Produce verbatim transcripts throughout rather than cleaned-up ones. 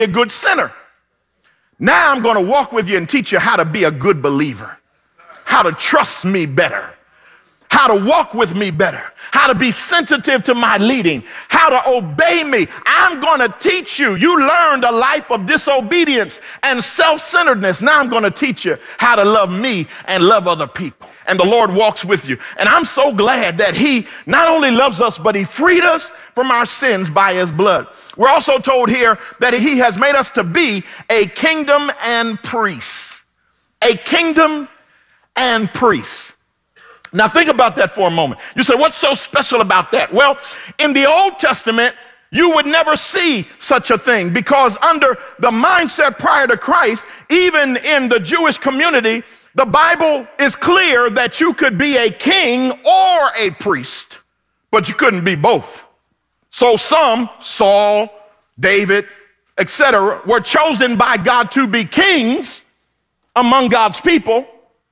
a good sinner. Now I'm going to walk with you and teach you how to be a good believer, how to trust me better, how to walk with me better, how to be sensitive to my leading, how to obey me. I'm going to teach you. You learned a life of disobedience and self-centeredness. Now I'm going to teach you how to love me and love other people. And the Lord walks with you. And I'm so glad that he not only loves us, but he freed us from our sins by his blood. We're also told here that he has made us to be a kingdom and priests. A kingdom and priests. Now think about that for a moment. You say, what's so special about that? Well, in the Old Testament, you would never see such a thing, because under the mindset prior to Christ, even in the Jewish community, the Bible is clear that you could be a king or a priest, but you couldn't be both. So some, Saul, David, et cetera, were chosen by God to be kings among God's people.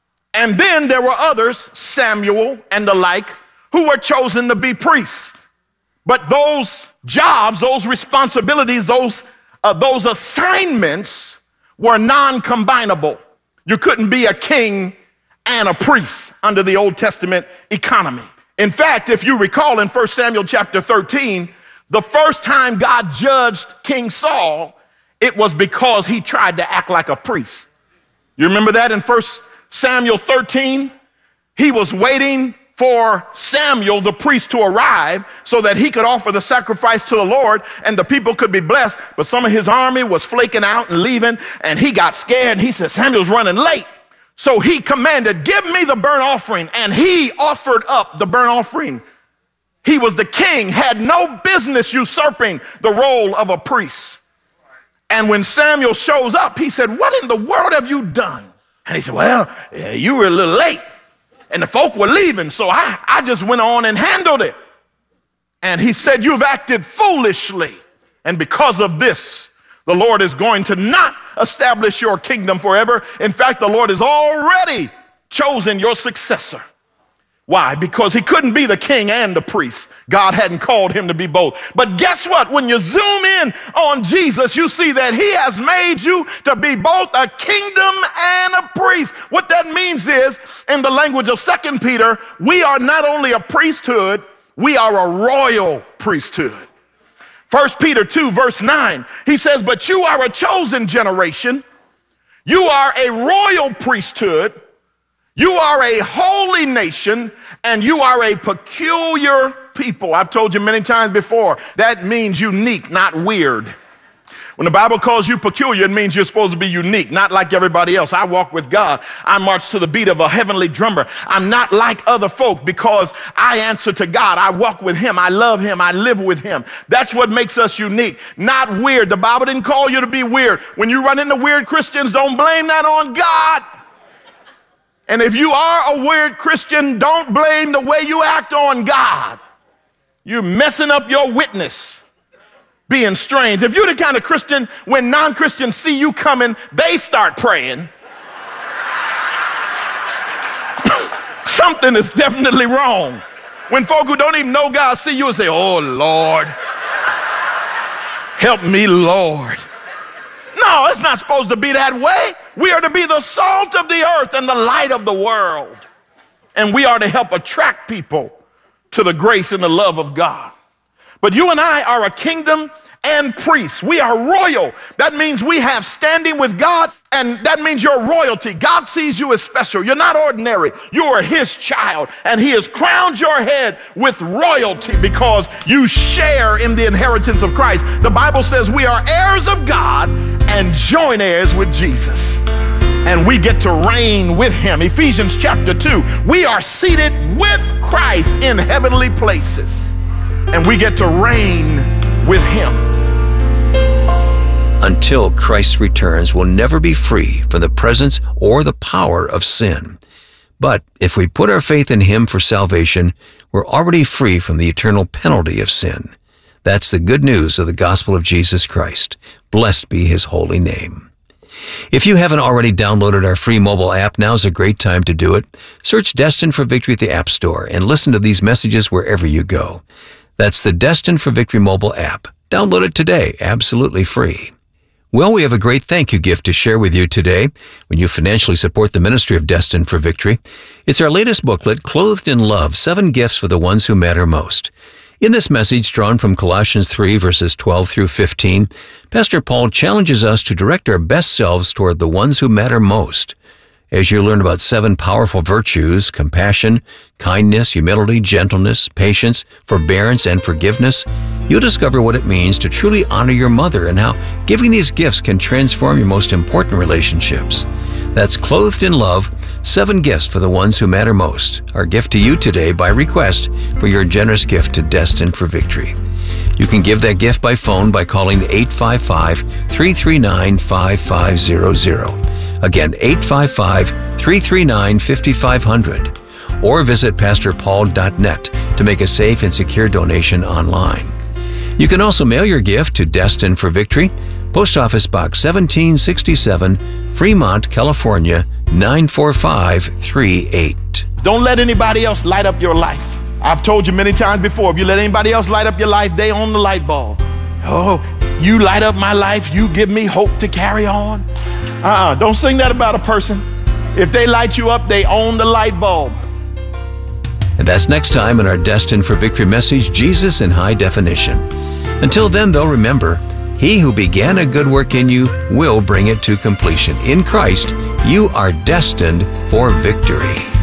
And then there were others, Samuel and the like, who were chosen to be priests. But those jobs, those responsibilities, those, uh, those assignments were non-combinable. You couldn't be a king and a priest under the Old Testament economy. In fact, if you recall in First Samuel chapter thirteen, the first time God judged King Saul, it was because he tried to act like a priest. You remember that in First Samuel thirteen? He was waiting for Samuel, the priest, to arrive so that he could offer the sacrifice to the Lord and the people could be blessed. But some of his army was flaking out and leaving, and he got scared, and he said, Samuel's running late. So he commanded, give me the burnt offering, and he offered up the burnt offering. He was the king, had no business usurping the role of a priest. And when Samuel shows up, he said, what in the world have you done? And he said, well, yeah, you were a little late. And the folk were leaving, so I, I just went on and handled it. And he said, you've acted foolishly. And because of this, the Lord is going to not establish your kingdom forever. In fact, the Lord has already chosen your successor. Why? Because he couldn't be the king and the priest. God hadn't called him to be both. But guess what? When you zoom in on Jesus, you see that he has made you to be both a kingdom and a priest. What that means is, in the language of Second Peter, we are not only a priesthood, we are a royal priesthood. First Peter two, verse nine, he says, but you are a chosen generation. You are a royal priesthood. You are a holy nation, and you are a peculiar people. I've told you many times before, that means unique, not weird. When the Bible calls you peculiar, it means you're supposed to be unique, not like everybody else. I walk with God. I march to the beat of a heavenly drummer. I'm not like other folk because I answer to God. I walk with him. I love him. I live with him. That's what makes us unique, not weird. The Bible didn't call you to be weird. When you run into weird Christians, don't blame that on God. And if you are a weird Christian, don't blame the way you act on God. You're messing up your witness, being strange. If you're the kind of Christian, when non-Christians see you coming, they start praying. Something is definitely wrong. When folk who don't even know God see you and say, oh, Lord, help me, Lord. No, it's not supposed to be that way. We are to be the salt of the earth and the light of the world. And we are to help attract people to the grace and the love of God. But you and I are a kingdom and priests. We are royal. That means we have standing with God, and that means you're royalty. God sees you as special. You're not ordinary. You are his child, and he has crowned your head with royalty because you share in the inheritance of Christ. The Bible says we are heirs of God and joint heirs with Jesus, and we get to reign with him. Ephesians chapter two, we are seated with Christ in heavenly places, and we get to reign with him. Until Christ returns, we'll never be free from the presence or the power of sin. But if we put our faith in him for salvation, we're already free from the eternal penalty of sin. That's the good news of the gospel of Jesus Christ. Blessed be his holy name. If you haven't already downloaded our free mobile app, now's a great time to do it. Search Destined for Victory at the App Store and listen to these messages wherever you go. That's the Destined for Victory mobile app. Download it today, absolutely free. Well, we have a great thank you gift to share with you today when you financially support the ministry of Destined for Victory. It's our latest booklet, Clothed in Love, Seven Gifts for the Ones Who Matter Most. In this message, drawn from Colossians three, verses twelve through fifteen, Pastor Paul challenges us to direct our best selves toward the ones who matter most. As you learn about seven powerful virtues, compassion, kindness, humility, gentleness, patience, forbearance, and forgiveness, you'll discover what it means to truly honor your mother and how giving these gifts can transform your most important relationships. That's Clothed in Love, Seven Gifts for the Ones Who Matter Most, our gift to you today by request for your generous gift to Destined for Victory. You can give that gift by phone by calling eight five five, three three nine, five five zero zero. Again, eight five five, three three nine, five five zero zero. Or visit pastor paul dot net to make a safe and secure donation online. You can also mail your gift to Destined for Victory, Post Office Box seventeen sixty-seven, Fremont, California, nine four five three eight. Don't let anybody else light up your life. I've told you many times before, if you let anybody else light up your life, they own the light bulb. Oh, you light up my life, you give me hope to carry on. Uh-uh, don't sing that about a person. If they light you up, they own the light bulb. And that's next time in our Destined for Victory message, Jesus in High Definition. Until then, though, remember, he who began a good work in you will bring it to completion. In Christ, you are destined for victory.